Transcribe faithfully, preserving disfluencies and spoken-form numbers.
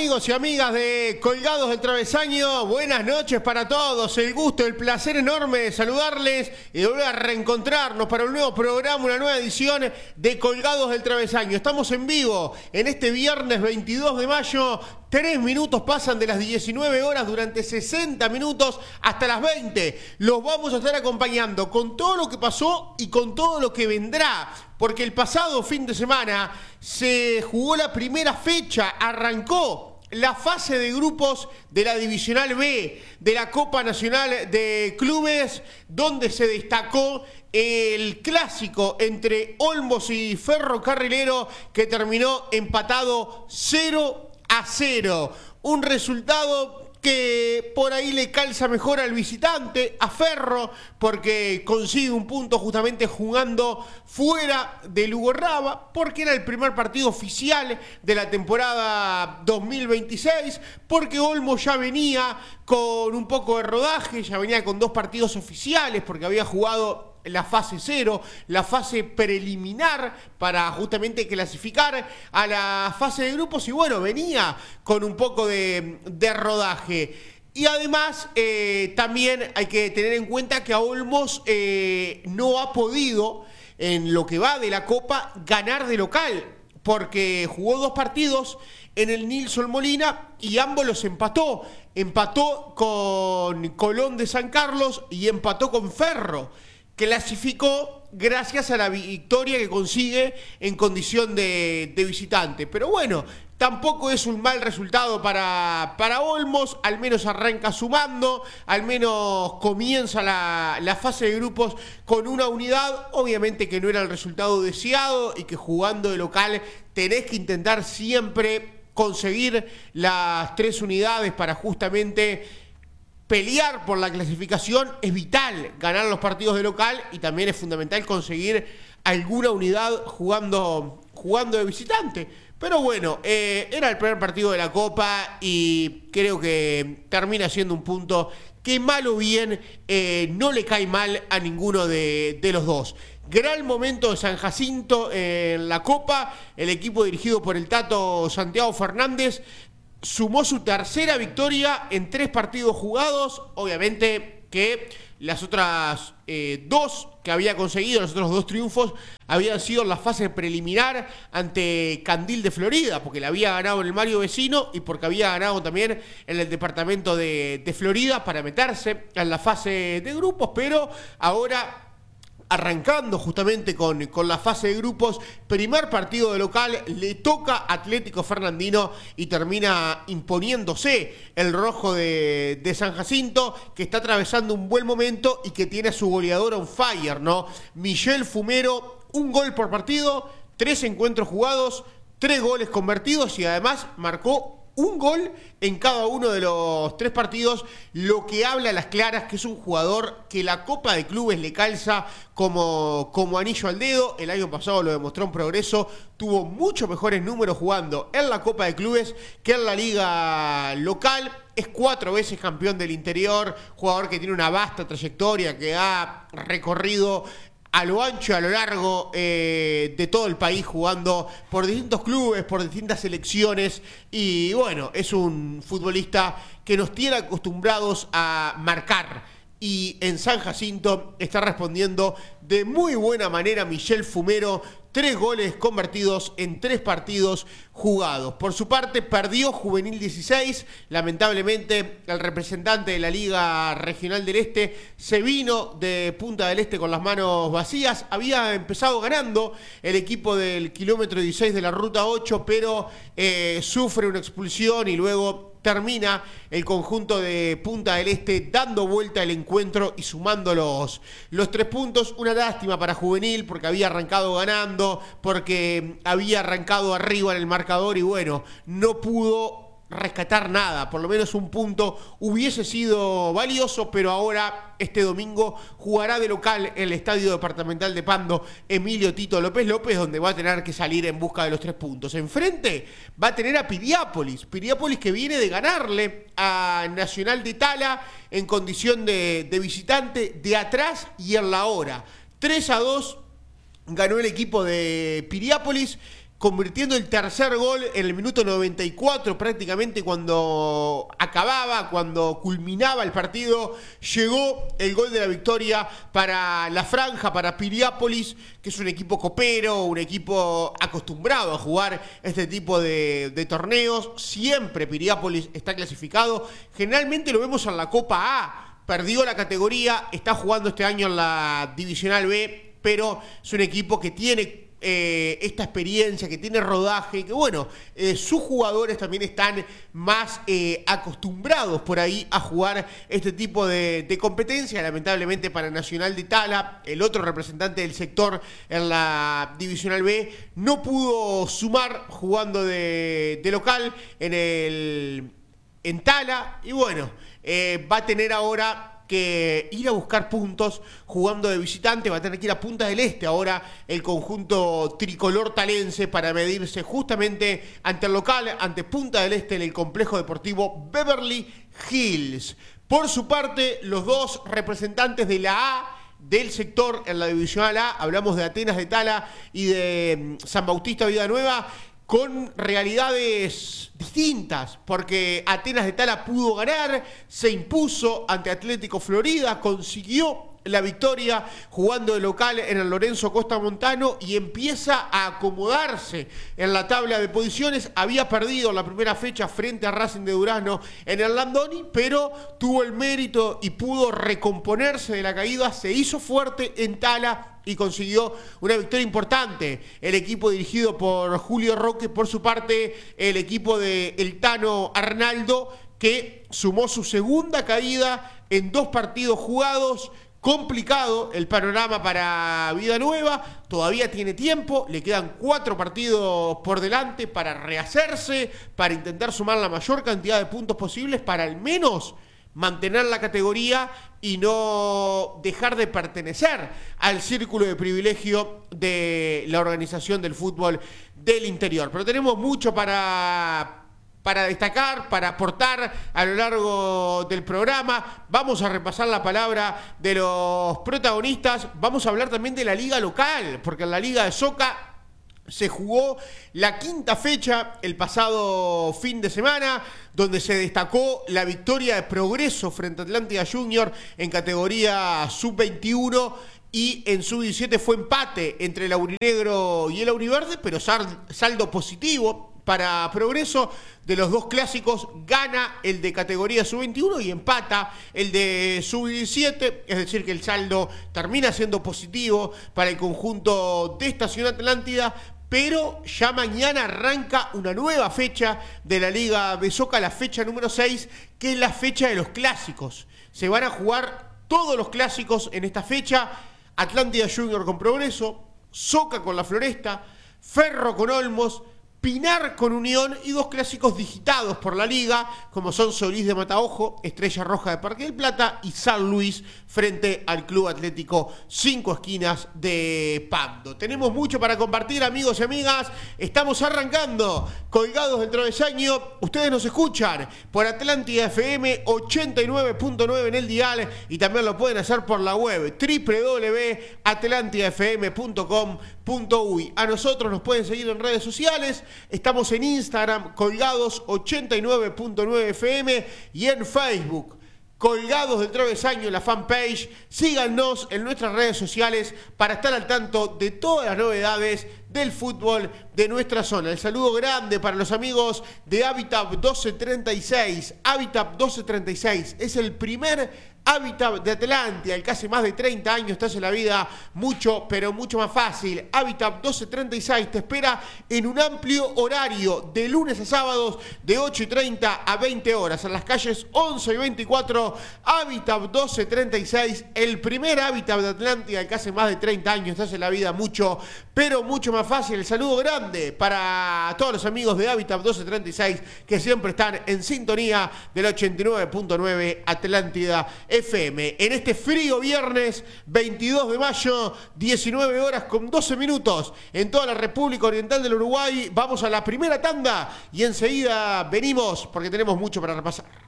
Amigos y amigas de Colgados del Travesaño, buenas noches para todos. El gusto, el placer enorme de saludarles y de volver a reencontrarnos para un nuevo programa, una nueva edición de Colgados del Travesaño. Estamos en vivo en este viernes veintidós de mayo. Tres minutos pasan de las diecinueve horas durante sesenta minutos hasta las veinte. Los vamos a estar acompañando con todo lo que pasó y con todo lo que vendrá. Porque el pasado fin de semana se jugó la primera fecha, arrancó la fase de grupos de la Divisional B de la Copa Nacional de Clubes, donde se destacó el clásico entre Olmos y Ferrocarrilero, que terminó empatado cero a cero. Un resultado que por ahí le calza mejor al visitante, a Ferro, porque consigue un punto justamente jugando fuera de Lugorraba, porque era el primer partido oficial de la temporada dos mil veintiséis, porque Olmos ya venía con un poco de rodaje, ya venía con dos partidos oficiales, porque había jugado la fase cero, la fase preliminar para justamente clasificar a la fase de grupos, y bueno, venía con un poco de, de rodaje. Y además eh, también hay que tener en cuenta que a Olmos eh, no ha podido, en lo que va de la Copa, ganar de local, porque jugó dos partidos en el Nilson Molina y ambos los empató. Empató con Colón de San Carlos y empató con Ferro. Clasificó gracias a la victoria que consigue en condición de, de visitante. Pero bueno, tampoco es un mal resultado para, para Olmos. Al menos arranca sumando, al menos comienza la, la fase de grupos con una unidad. Obviamente que no era el resultado deseado y que jugando de local tenés que intentar siempre conseguir las tres unidades para justamente pelear por la clasificación. Es vital ganar los partidos de local y también es fundamental conseguir alguna unidad jugando, jugando de visitante. Pero bueno, eh, era el primer partido de la Copa y creo que termina siendo un punto que mal o bien eh, no le cae mal a ninguno de, de los dos. Gran momento de San Jacinto en la Copa. El equipo dirigido por el Tato Santiago Fernández sumó su tercera victoria en tres partidos jugados. Obviamente que las otras eh, dos que había conseguido, los otros dos triunfos, habían sido en la fase preliminar ante Candil de Florida, porque la había ganado en el Mario Vecino y porque había ganado también en el departamento de, de Florida para meterse en la fase de grupos. Pero ahora, arrancando justamente con, con la fase de grupos, primer partido de local, le toca Atlético Fernandino y termina imponiéndose el rojo de, de San Jacinto, que está atravesando un buen momento y que tiene a su goleador on fire, ¿no? Michel Fumero, un gol por partido, tres encuentros jugados, tres goles convertidos y además marcó un gol en cada uno de los tres partidos, lo que habla a las claras que es un jugador que la Copa de Clubes le calza como, como anillo al dedo. El año pasado lo demostró en progreso, tuvo muchos mejores números jugando en la Copa de Clubes que en la liga local. Es cuatro veces campeón del interior, jugador que tiene una vasta trayectoria, que ha recorrido a lo ancho y a lo largo eh, de todo el país, jugando por distintos clubes, por distintas selecciones. Y bueno, es un futbolista que nos tiene acostumbrados a marcar. Y en San Jacinto está respondiendo de muy buena manera Michel Fumero. Tres goles convertidos en tres partidos jugados. Por su parte, perdió Juvenil dieciséis. Lamentablemente, el representante de la Liga Regional del Este se vino de Punta del Este con las manos vacías. Había empezado ganando el equipo del kilómetro dieciséis de la Ruta ocho, pero eh, sufre una expulsión y luego termina el conjunto de Punta del Este dando vuelta el encuentro y sumando los, los tres puntos. Una lástima para Juvenil porque había arrancado ganando, porque había arrancado arriba en el marcador y bueno, no pudo rescatar nada. Por lo menos un punto hubiese sido valioso, pero ahora este domingo jugará de local en el Estadio Departamental de Pando Emilio Tito López López, donde va a tener que salir en busca de los tres puntos. Enfrente va a tener a Piriápolis, Piriápolis que viene de ganarle a Nacional de Tala en condición de, de visitante, de atrás y en la hora. tres a dos ganó el equipo de Piriápolis, convirtiendo el tercer gol en el minuto noventa y cuatro, prácticamente cuando acababa, cuando culminaba el partido, llegó el gol de la victoria para la franja, para Piriápolis, que es un equipo copero, un equipo acostumbrado a jugar este tipo de, de torneos. Siempre Piriápolis está clasificado, generalmente lo vemos en la Copa A, perdió la categoría, está jugando este año en la Divisional B, pero es un equipo que tiene Eh, esta experiencia, que tiene rodaje, que bueno, eh, sus jugadores también están más eh, acostumbrados por ahí a jugar este tipo de, de competencia. Lamentablemente para Nacional de Tala, el otro representante del sector en la Divisional B, no pudo sumar jugando de, de local en, el, en Tala, y bueno, eh, va a tener ahora que ir a buscar puntos jugando de visitante. Va a tener que ir a Punta del Este ahora el conjunto tricolor talense para medirse justamente ante el local, ante Punta del Este en el complejo deportivo Beverly Hills. Por su parte, los dos representantes de la A del sector en la Divisional A, hablamos de Atenas de Tala y de San Bautista Vida Nueva, con realidades distintas, porque Atenas de Tala pudo ganar, se impuso ante Atlético Florida, consiguió la victoria jugando de local en el Lorenzo Costa Montano y empieza a acomodarse en la tabla de posiciones. Había perdido la primera fecha frente a Racing de Durazno en el Landoni, pero tuvo el mérito y pudo recomponerse de la caída, se hizo fuerte en Tala y consiguió una victoria importante. El equipo dirigido por Julio Roque, por su parte, el equipo de El Tano Arnaldo, que sumó su segunda caída en dos partidos jugados. Complicado el panorama para Vida Nueva, todavía tiene tiempo, le quedan cuatro partidos por delante para rehacerse, para intentar sumar la mayor cantidad de puntos posibles, para al menos mantener la categoría y no dejar de pertenecer al círculo de privilegio de la organización del fútbol del interior. Pero tenemos mucho para... para destacar, para aportar a lo largo del programa. Vamos a repasar la palabra de los protagonistas. Vamos a hablar también de la liga local, porque en la liga de Soca se jugó la quinta fecha el pasado fin de semana, donde se destacó la victoria de Progreso frente a Atlántida Junior en categoría sub veintiuno, y en sub diecisiete fue empate entre el aurinegro y el auriverde, pero saldo positivo para Progreso. De los dos clásicos gana el de categoría sub veintiuno y empata el de sub diecisiete, es decir que el saldo termina siendo positivo para el conjunto de Estación Atlántida. Pero ya mañana arranca una nueva fecha de la Liga de Soca, la fecha número seis, que es la fecha de los clásicos. Se van a jugar todos los clásicos en esta fecha: Atlántida Junior con Progreso, Soca con La Floresta, Ferro con Olmos, Pinar con Unión, y dos clásicos digitados por la liga, como son Solís de Mataojo, Estrella Roja de Parque del Plata y San Luis frente al Club Atlético Cinco Esquinas de Pando. Tenemos mucho para compartir, amigos y amigas. Estamos arrancando Colgados del Travesaño. Ustedes nos escuchan por Atlántida F M ochenta y nueve punto nueve en el dial, y también lo pueden hacer por la web doble u doble u doble u punto atlántida f m punto com punto u y. A nosotros nos pueden seguir en redes sociales. Estamos en Instagram, Colgados ochenta y nueve punto nueve F M, y en Facebook, Colgados del Travesaño, la fanpage. Síganos en nuestras redes sociales para estar al tanto de todas las novedades del fútbol de nuestra zona. El saludo grande para los amigos de Habitat doce treinta y seis. Habitat doce treinta y seis es el primer Habitat de Atlántida, el que hace más de treinta años te hace la vida mucho, pero mucho más fácil. Habitat doce treinta y seis te espera en un amplio horario de lunes a sábados de ocho y treinta a veinte horas en las calles once y veinticuatro. Habitat doce treinta y seis, el primer Habitat de Atlántida, el que hace más de treinta años te hace la vida mucho, pero mucho más fácil. El saludo grande para todos los amigos de Habitat doce treinta y seis que siempre están en sintonía del ochenta y nueve punto nueve Atlántida F M. En este frío viernes veintidós de mayo, diecinueve horas con doce minutos en toda la República Oriental del Uruguay. Vamos a la primera tanda y enseguida venimos porque tenemos mucho para repasar.